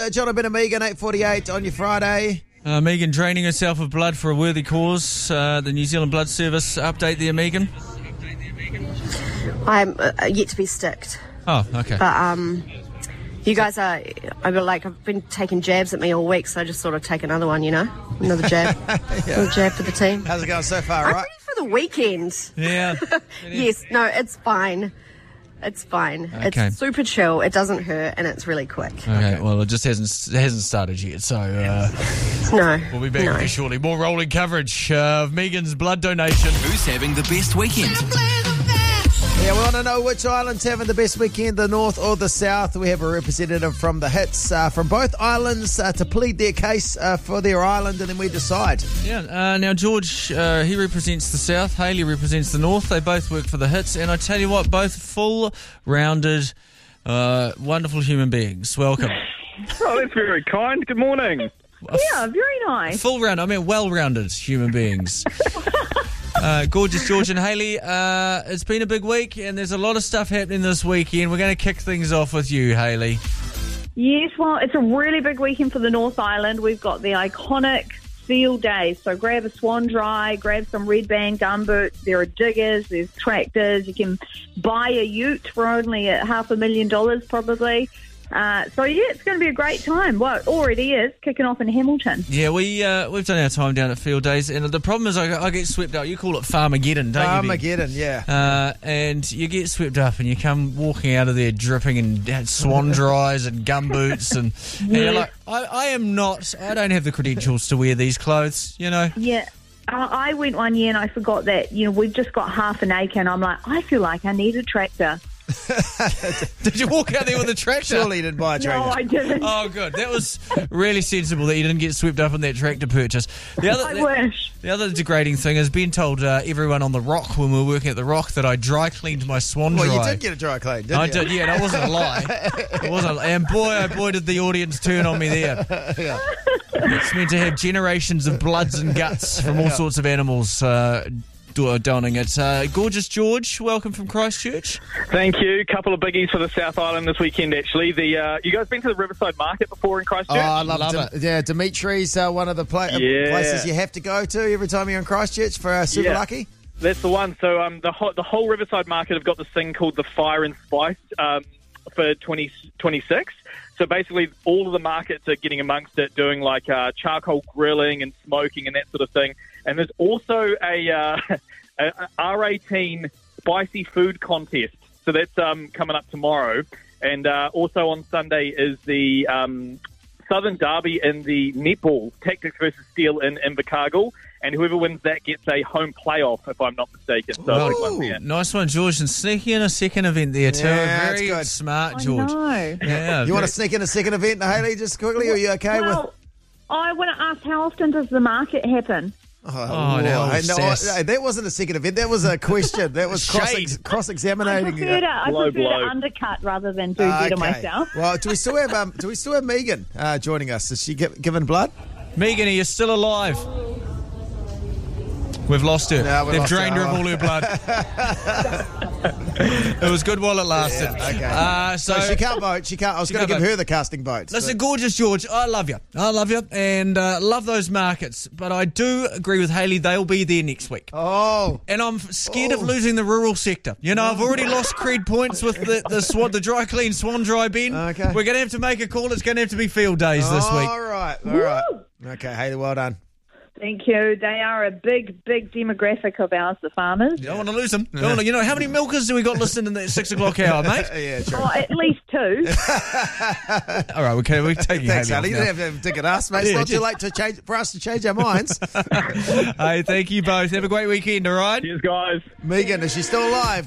Jonathan and Megan, 8:48 on your Friday. Megan draining herself of blood for a worthy cause. The New Zealand Blood Service update there, Megan? I'm yet to be sticked. Oh, okay. But you guys are, I've been taking jabs at me all week, so I just sort of take another one, another jab. Another jab for the team. How's it going so far, I'm right? ready for the weekend. Yeah. Yes, no, it's fine. It's fine. Okay. It's super chill. It doesn't hurt, and it's really quick. Okay, well, it just hasn't started yet, so No. we'll be back with you shortly. More rolling coverage of Megan's blood donation. Who's having the best weekend? Yeah, we want to know which island's having the best weekend, the north or the south. We have a representative from the Hits from both islands to plead their case for their island, and then we decide. Yeah, now George, he represents the south, Hayley represents the north. They both work for the Hits, and I tell you what, both full-rounded, wonderful human beings. Welcome. Oh, that's very kind. Good morning. Yeah, very nice. Well-rounded human beings. Gorgeous George and Hayley, it's been a big week and there's a lot of stuff happening this weekend. We're going to kick things off with you, Hayley. Yes, well, it's a really big weekend for the North Island. We've got the iconic field days, so grab a swan dry, grab some red band gumboots. There are diggers, there's tractors. You can buy a ute for only $500,000 probably. It's going to be a great time. Well, it already is, kicking off in Hamilton. Yeah, we've done our time down at Field Days, and the problem is I get swept up. You call it Farmageddon, don't you? Farmageddon, yeah. And you get swept up and you come walking out of there dripping in swan dries and gumboots, and you're like, I don't have the credentials to wear these clothes, Yeah. I went one year and I forgot that, we've just got half an acre, and I'm like, I feel like I need a tractor. Did you walk out there with a tractor? Surely you didn't buy a tractor. No, I didn't. Oh, good. That was really sensible that you didn't get swept up in that tractor purchase. I wish. The other degrading thing is Ben told everyone on the Rock when we were working at the Rock that I dry cleaned my swan dry. Well, you did get a dry clean, didn't you? I did, yeah. That wasn't a lie. It wasn't. And boy, did the audience turn on me there. Yeah. It's meant to have generations of bloods and guts from all sorts of animals donning it. Gorgeous George, welcome from Christchurch. Thank you. Couple of biggies for the South Island this weekend, actually. You guys been to the Riverside Market before in Christchurch? Oh, I love it. Yeah, Dimitri's one of the places you have to go to every time you're in Christchurch for Super Lucky. That's the one. So the whole Riverside Market have got this thing called the Fire and Spice for 2026. So basically all of the markets are getting amongst it, doing like charcoal grilling and smoking and that sort of thing. And there's also a R18 spicy food contest. So that's coming up tomorrow. And also on Sunday is the Southern Derby in the netball, Tactics versus Steel in Invercargill. And whoever wins that gets a home playoff, if I'm not mistaken. So nice one, George. And sneak in a second event there, too. Yeah, very good. Smart, George. I know. Yeah, You want to sneak in a second event, Hayley, just quickly? Or are you okay with... I want to ask, how often does the market happen? That wasn't a second event. That was a question. That was cross-examining. I prefer to undercut rather than do better myself. Well, do we still have Megan joining us? Is she given blood? Megan, are you still alive? We've lost her. No, They've drained her of all her blood. It was good while it lasted. Yeah, okay. So she can't vote. She can't. I was going to give her the casting votes. Listen, Gorgeous George, I love you. And love those markets. But I do agree with Hayley. They'll be there next week. Oh. And I'm scared of losing the rural sector. I've already lost cred points with the dry clean swan dry bin. Okay. We're going to have to make a call. It's going to have to be Field Days this week. All right. Okay, Hayley, well done. Thank you. They are a big demographic of ours, the farmers. You don't want to lose them. How many milkers do we got listening in that 6 o'clock hour, mate? Yeah, true. Oh, at least 2. All right, okay, we're taking Thanks, Hayley. You don't have to dig at us, mate. It's not too late for us to change our minds. Hey, thank you both. Have a great weekend, all right? Cheers, guys. Megan, is she still alive?